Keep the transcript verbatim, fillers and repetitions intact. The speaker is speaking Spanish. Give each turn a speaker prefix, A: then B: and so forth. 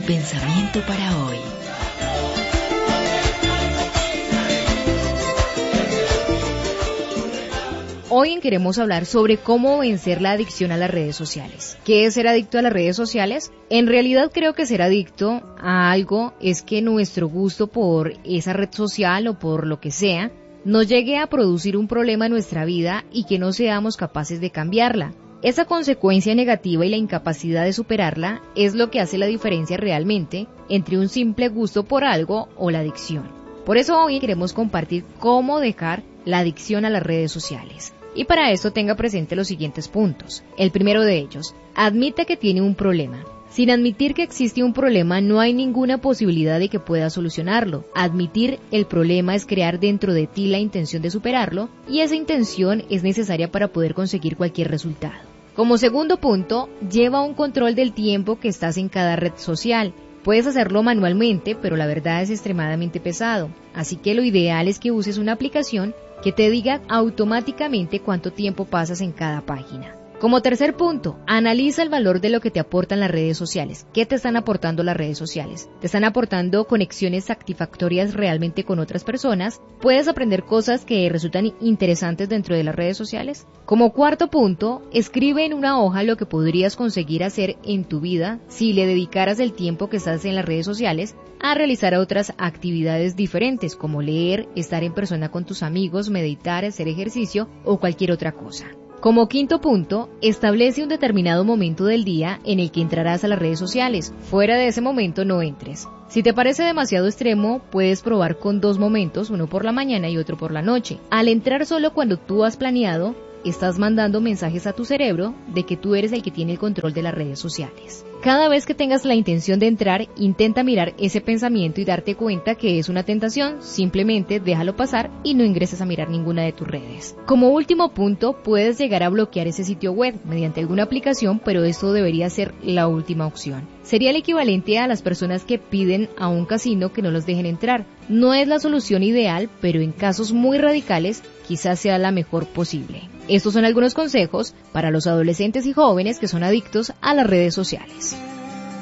A: pensamiento para hoy.
B: Hoy queremos hablar sobre cómo vencer la adicción a las redes sociales. ¿Qué es ser adicto a las redes sociales? En realidad creo que ser adicto a algo es que nuestro gusto por esa red social o por lo que sea nos llegue a producir un problema en nuestra vida y que no seamos capaces de cambiarla. Esa consecuencia negativa y la incapacidad de superarla es lo que hace la diferencia realmente entre un simple gusto por algo o la adicción. Por eso hoy queremos compartir cómo dejar la adicción a las redes sociales. Y para esto tenga presente los siguientes puntos. El primero de ellos, admite que tiene un problema. Sin admitir que existe un problema no hay ninguna posibilidad de que pueda solucionarlo. Admitir el problema es crear dentro de ti la intención de superarlo y esa intención es necesaria para poder conseguir cualquier resultado. Como segundo punto, lleva un control del tiempo que estás en cada red social. Puedes hacerlo manualmente, pero la verdad es extremadamente pesado. Así que lo ideal es que uses una aplicación que te diga automáticamente cuánto tiempo pasas en cada página. Como tercer punto, analiza el valor de lo que te aportan las redes sociales. ¿Qué te están aportando las redes sociales? ¿Te están aportando conexiones satisfactorias realmente con otras personas? ¿Puedes aprender cosas que resultan interesantes dentro de las redes sociales? Como cuarto punto, escribe en una hoja lo que podrías conseguir hacer en tu vida si le dedicaras el tiempo que estás en las redes sociales a realizar otras actividades diferentes como leer, estar en persona con tus amigos, meditar, hacer ejercicio o cualquier otra cosa. Como quinto punto, establece un determinado momento del día en el que entrarás a las redes sociales. Fuera de ese momento no entres. Si te parece demasiado extremo, puedes probar con dos momentos, uno por la mañana y otro por la noche. Al entrar solo cuando tú has planeado, estás mandando mensajes a tu cerebro de que tú eres el que tiene el control de las redes sociales. Cada vez que tengas la intención de entrar, intenta mirar ese pensamiento y darte cuenta que es una tentación, simplemente déjalo pasar y no ingreses a mirar ninguna de tus redes. Como último punto, puedes llegar a bloquear ese sitio web mediante alguna aplicación, pero esto debería ser la última opción. Sería el equivalente a las personas que piden a un casino que no los dejen entrar. No es la solución ideal, pero en casos muy radicales, quizás sea la mejor posible. Estos son algunos consejos para los adolescentes y jóvenes que son adictos a las redes sociales.